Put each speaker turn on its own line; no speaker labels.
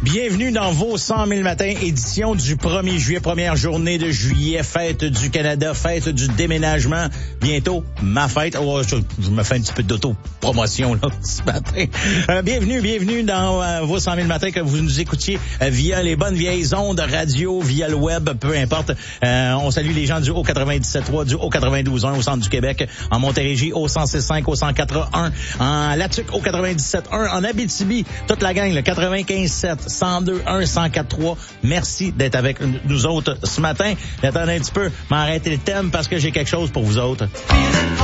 Bienvenue dans vos 100 000 matins, édition du 1er juillet, première journée de juillet, fête du Canada, fête du déménagement. Bientôt, ma fête. Oh, je me fais un petit peu d'auto-promotion là ce matin. Bienvenue dans vos 100 000 matins, que vous nous écoutiez via les bonnes vieilles ondes radio, via le web, peu importe. On salue les gens du Haut-97.3, du Haut-92.1 au centre du Québec, en Montérégie, au 106.5, au 104.1, en Latuc, au 97.1, en Abitibi, toute la gang, le 95.7, 102.1, 104.3. Merci d'être avec nous autres ce matin. Attendez un petit peu, m'arrêter le thème parce que j'ai quelque chose pour vous autres.